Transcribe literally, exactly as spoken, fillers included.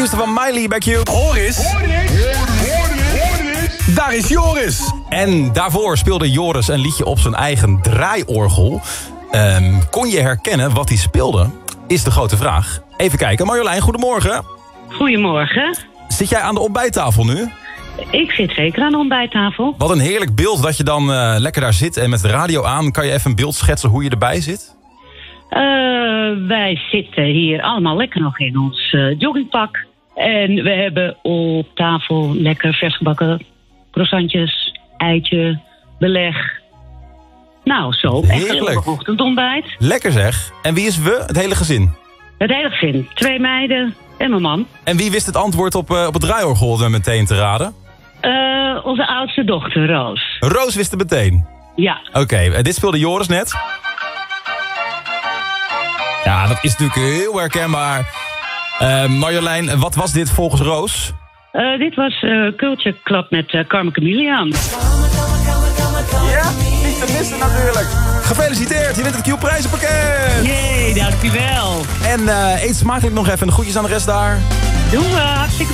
nieuwste van Miley bij Q. Horis. Daar is Joris. En daarvoor speelde Joris een liedje op zijn eigen draaiorgel. Um, kon je herkennen wat hij speelde? Is de grote vraag. Even kijken. Marjolein, goedemorgen. Goedemorgen. Zit jij aan de ontbijttafel nu? Ik zit zeker aan de ontbijttafel. Wat een heerlijk beeld dat je dan uh, lekker daar zit en met de radio aan. Kan je even een beeld schetsen hoe je erbij zit? Uh, wij zitten hier allemaal lekker nog in ons uh, joggingpak. En we hebben op tafel lekker versgebakken croissantjes, eitje, beleg. Nou, zo. Heerlijk. Echt een ochtendontbijt. Lekker zeg. En wie is we? Het hele gezin? Het hele gezin. Twee meiden en mijn man. En wie wist het antwoord op, uh, op het draaiorgel meteen te raden? Uh, onze oudste dochter, Roos. Roos wist het meteen? Ja. Oké, okay, uh, dit speelde Joris net. Ja, dat is natuurlijk heel herkenbaar. Uh, Marjolein, wat was dit volgens Roos? Uh, dit was uh, Culture Club met uh, Carmen Chameleon. Ja, niet te missen natuurlijk. Gefeliciteerd, je wint het Q-prijzenpakket. Jee, dankjewel. En uh, eet smakelijk nog even. De groetjes aan de rest daar. Doen we, hartstikke